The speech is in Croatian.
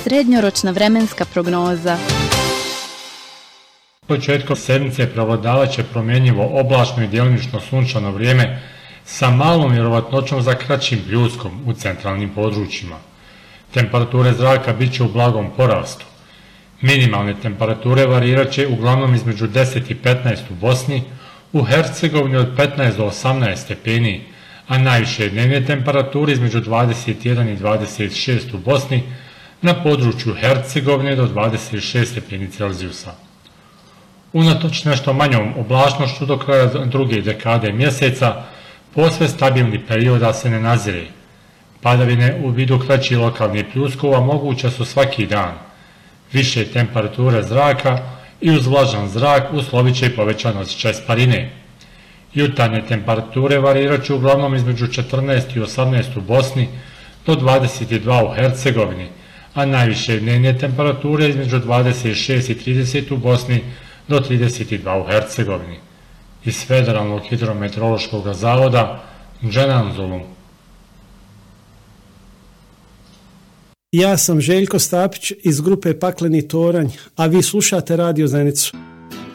Srednjoročna vremenska prognoza. Početkom sedmice prevladavat će promjenjivo oblačno i djelomično sunčano vrijeme sa malom vjerovatnoćom za kraćim pljuskom u centralnim područjima. Temperature zraka bit će u blagom porastu. Minimalne temperature varirat će uglavnom između 10 i 15 u Bosni, u Hercegovini od 15 do 18 stepeni, a najviše dnevne temperature između 21 i 26 u Bosni, na području Hercegovine do 26 stepeni Celzijusa. Unatoč nešto manjom oblačnošću do kraja druge dekade mjeseca, posve stabilni perioda se ne nazire. Padavine u vidu kraćih lokalnih pljuskova moguća su svaki dan. Više temperature zraka i uz vlažan zrak uslovit će i povećan osjećaj sparine. Jutarnje temperature varirat će uglavnom između 14 i 18 u Bosni do 22 u Hercegovini, a najviše dnevne temperature između 26 i 30 u Bosni do 32 u Hercegovini. Iz Federalnog hidrometeorološkog zavoda, Dženan Zulum. Ja sam Željko Stapić iz grupe Pakleni toranj, a vi slušate Radio Zenicu.